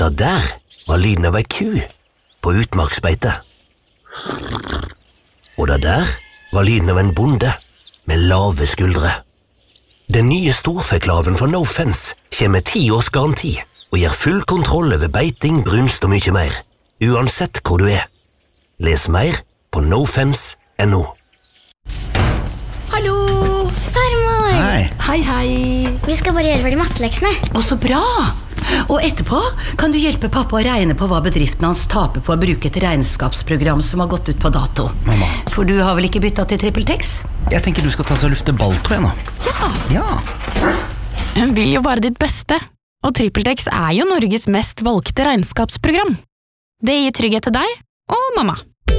Det der var lyden av ei ku på utmarksbeite. Og det der var lyden av en bonde med lave skuldre. Den nye storfeklaven for No Fence kommer med 10 års garanti og gir full kontroll over beiting, brunst og mye mer, uansett hvor du er. Les mer på nofence.no. Hallo! Farmor! Hei! Hei, hei! Vi skal bare gjøre ferdig matteleksene. Å, så bra! Og etterpå kan du hjelpe pappa å regne på hva bedriften hans taper på å bruke et regnskapsprogram som har gått ut på dato. Mamma. For du har vel ikke byttet til TrippelTex? Jeg tenker du skal ta så og lufte balltro igjen nå. Ja. Hun vil jo bare ditt beste. Og TrippelTex er jo Norges mest valgte regnskapsprogram. Det gir trygghet til deg og mamma.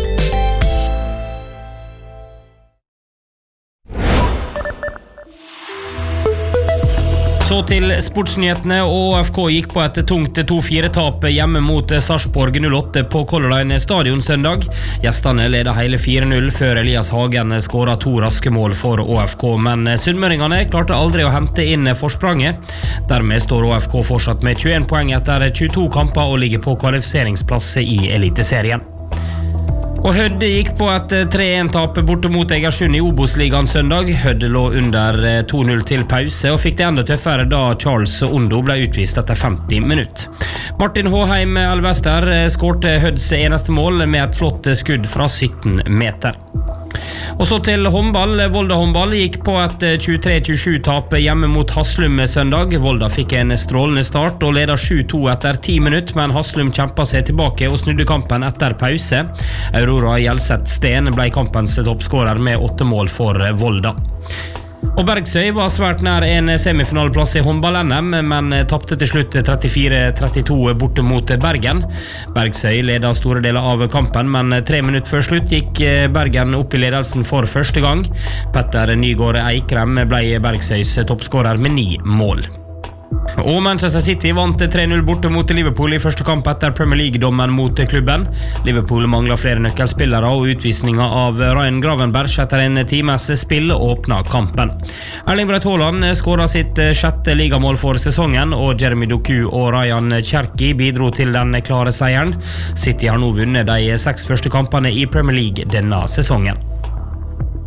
Så til sportsnyhetene, og ÅFK gikk på et tungt 2-4-tap hjemme mot Sarpsborg 08 på Color Line stadion søndag. Gjestene ledet hele 4-0 før Elias Hagen skåret 2 raske mål for ÅFK, men sunnmøringene klarte aldri å hente inn forspranget. Dermed står ÅFK fortsatt med 21 poeng etter 22 kamper og ligger på kvalifiseringsplass i Eliteserien. Og Hødd gikk på et 3-1-tap borte mot Egersund i Obos-ligaen søndag. Hødd lå under 2-0 til pause og fikk det enda tøffere da Charles Ondo ble utvist etter 50 minutter. Martin Håheim Elvester skårte Hødds eneste mål med et flott skudd fra 17 meter. Og så til håndball. Volda håndball gikk på et 23-27-tap hjemme mot Haslum søndag. Volda fikk en strålende start og ledet 7-2 etter 10 minutter, men Haslum kjempet seg tilbake og snudde kampen etter pause. Aurora Gjelseth Sten ble kampens toppskårer med 8 mål for Volda. Og Bergsøy var svært nær en semifinaleplass i håndball-NM, men tappte til slutt 34-32 borte mot Bergen. Bergsøy ledet store deler av kampen, men 3 minutter før slutt gikk Bergen opp i ledelsen for første gang. Petter Nygaard Eikrem ble Bergsøys toppskårer med 9 mål. Og Manchester City vant 3-0 borte mot Liverpool i første kamp etter Premier League-dommen mot klubben. Liverpool mangler flere nøkkelspillere, og utvisningen av Ryan Gravenberch etter en times spill åpnet kampen. Erling Braut Haaland skåret sitt 6. ligamål for sesongen, og Jeremy Doku og Ryan Cherki bidro til den klare seieren. City har nå vunnet de 6 første kampene i Premier League denne sesongen.